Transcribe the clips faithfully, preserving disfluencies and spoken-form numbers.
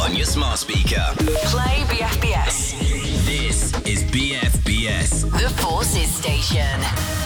on your smart speaker. Play B F B S. This is B F B S. The Forces Station.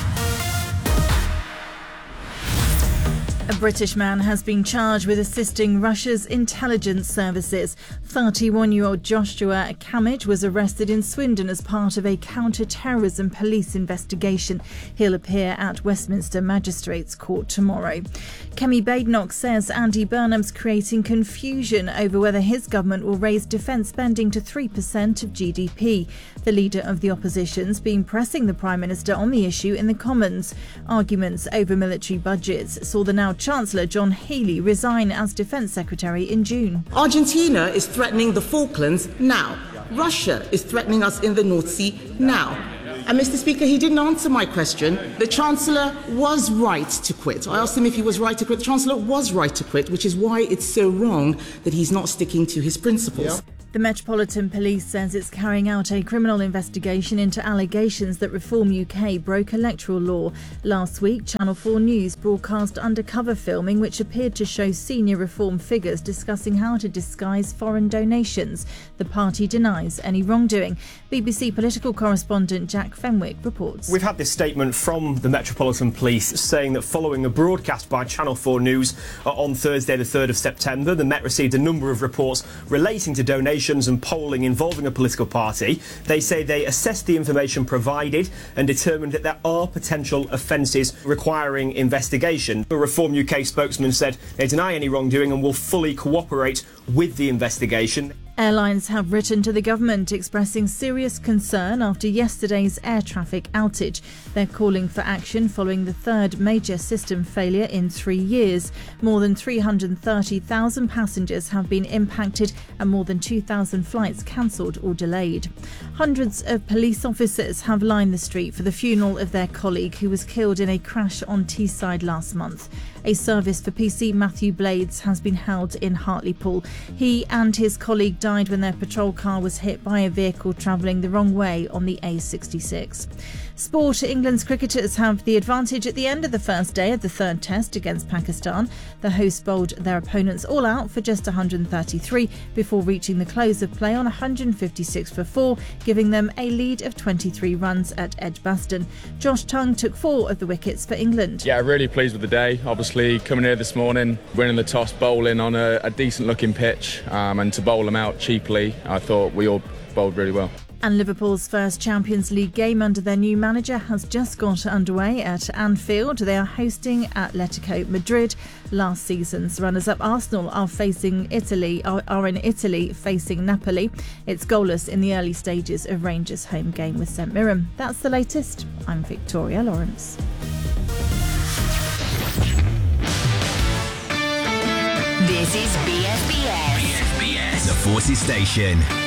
A British man has been charged with assisting Russia's intelligence services. thirty-one-year-old Joshua Kamich was arrested in Swindon as part of a counter-terrorism police investigation. He'll appear at Westminster Magistrates Court tomorrow. Kemi Badenoch says Andy Burnham's creating confusion over whether his government will raise defence spending to three percent of G D P. The leader of the opposition's been pressing the Prime Minister on the issue in the Commons. Arguments over military budgets saw the now Chancellor John Healey resign as Defence Secretary in June. Argentina is threatening the Falklands now. Russia is threatening us in the North Sea now. And Mister Speaker, he didn't answer my question. The Chancellor was right to quit. I asked him if he was right to quit. The Chancellor was right to quit, which is why it's so wrong that he's not sticking to his principles. Yeah. The Metropolitan Police says it's carrying out a criminal investigation into allegations that Reform U K broke electoral law. Last week, Channel four News broadcast undercover filming which appeared to show senior Reform figures discussing how to disguise foreign donations. The party denies any wrongdoing. B B C political correspondent Jack Fenwick reports. We've had this statement from the Metropolitan Police saying that following a broadcast by Channel four News on Thursday the third of September, the Met received a number of reports relating to donations and polling involving a political party. They say they assessed the information provided and determined that there are potential offences requiring investigation. The Reform U K spokesman said they deny any wrongdoing and will fully cooperate with the investigation. Airlines have written to the government expressing serious concern after yesterday's air traffic outage. They're calling for action following the third major system failure in three years. More than three hundred thirty thousand passengers have been impacted and more than two thousand flights cancelled or delayed. Hundreds of police officers have lined the street for the funeral of their colleague who was killed in a crash on Teesside last month. A service for P C Matthew Blades has been held in Hartlepool. He and his colleague died when their patrol car was hit by a vehicle travelling the wrong way on the A sixty-six. Sport. England's cricketers have the advantage at the end of the first day of the third test against Pakistan. The hosts bowled their opponents all out for just one hundred thirty-three before reaching the close of play on one hundred fifty-six for four, giving them a lead of twenty-three runs at Edgbaston. Josh Tongue took four of the wickets for England. Yeah, really pleased with the day. Obviously, coming here this morning, winning the toss, bowling on a, a decent-looking pitch, um, and to bowl them out cheaply, I thought we all bowled really well. And Liverpool's first Champions League game under their new manager has just got underway at Anfield. They are hosting Atletico Madrid. Last season's runners-up Arsenal are facing Italy, are, are in Italy facing Napoli. It's goalless in the early stages of Rangers' home game with St Mirren. That's the latest. I'm Victoria Lawrence. This is B F B S. B F B S, the Forces Station.